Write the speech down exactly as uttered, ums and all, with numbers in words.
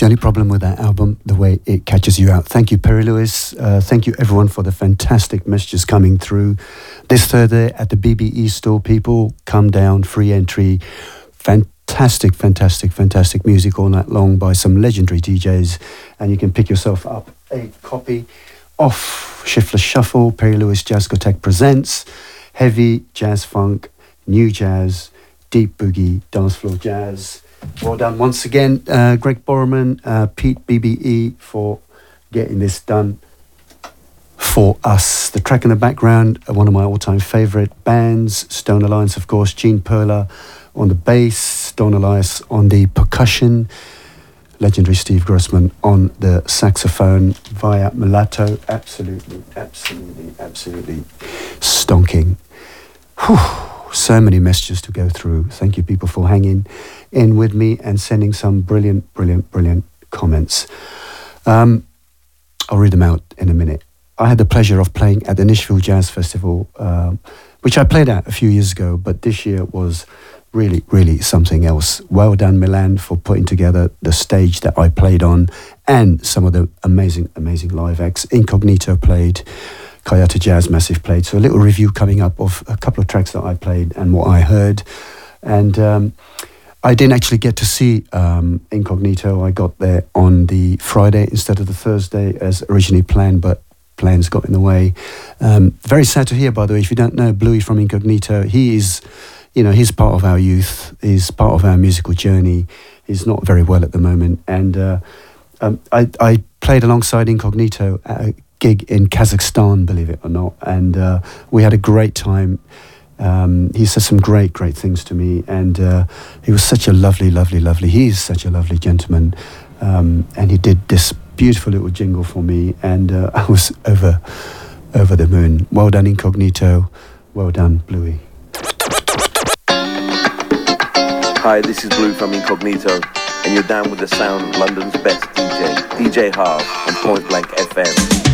the only problem with that album, the way it catches you out. Thank you, Perry Lewis. Uh, thank you, everyone, for the fantastic messages coming through. This Thursday at the B B E store, people, come down, free entry. Fantastic, fantastic, fantastic music all night long by some legendary D Js. And you can pick yourself up a copy of Shiftless Shuffle. Perry Lewis Jazzcotheque presents heavy jazz funk, new jazz, deep boogie, dance floor jazz. Well done once again, uh, Greg Borman, uh, Pete B B E, for getting this done for us. The track in the background, uh, one of my all-time favourite bands, Stone Alliance, of course. Gene Perla on the bass, Stone Alliance on the percussion, legendary Steve Grossman on the saxophone via Mulatto. Absolutely, absolutely, absolutely stonking. Whew. So many messages to go through. Thank you, people, for hanging in with me and sending some brilliant, brilliant, brilliant comments. Um, I'll read them out in a minute. I had the pleasure of playing at the Nashville Jazz Festival, uh, which I played at a few years ago, but this year was really, really something else. Well done, Milan, for putting together the stage that I played on and some of the amazing, amazing live acts. Incognito played, Kayata Jazz Massive played. So a little review coming up of a couple of tracks that I played and what I heard. And um, I didn't actually get to see um, Incognito. I got there on the Friday instead of the Thursday as originally planned, but plans got in the way. Um, very sad to hear, by the way, if you don't know Bluey from Incognito, he is, you know, he's part of our youth. He's part of our musical journey. He's not very well at the moment. And uh, um, I, I played alongside Incognito at a gig in Kazakhstan, believe it or not, and uh, we had a great time. Um, he said some great, great things to me, and uh, he was such a lovely, lovely, lovely, he's such a lovely gentleman, um, and he did this beautiful little jingle for me, and uh, I was over, over the moon. Well done, Incognito. Well done, Bluey. Hi, this is Blue from Incognito, and you're down with the sound of London's best D J, D J Harv, on Point Blank F M.